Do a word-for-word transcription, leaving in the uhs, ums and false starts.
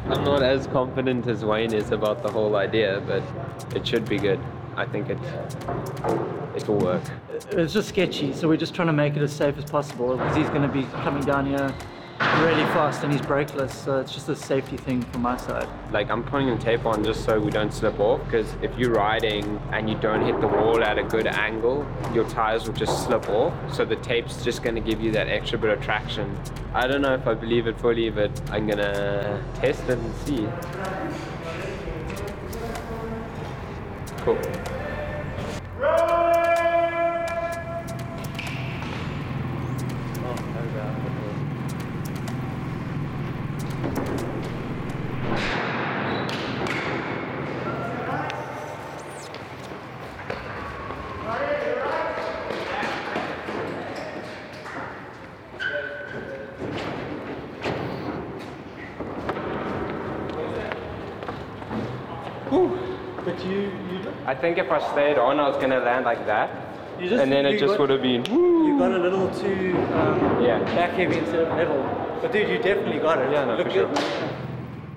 I'm not as confident as Wayne is about the whole idea, but it should be good. I think it it will work. It's just sketchy, so we're just trying to make it as safe as possible because he's going to be coming down here really fast and he's brakeless, so it's just a safety thing from my side. Like, I'm putting the tape on just so we don't slip off, because if you're riding and you don't hit the wall at a good angle, your tires will just slip off, so the tape's just going to give you that extra bit of traction. I don't know if I believe it fully, but I'm going to test it and see. Cool. But you, you, I think if I stayed on, I was going to land like that, you just, and then it just got, would have been... You got a little too um, yeah. back heavy instead of level. But dude, you definitely got it. Yeah, no, Look for sure. good.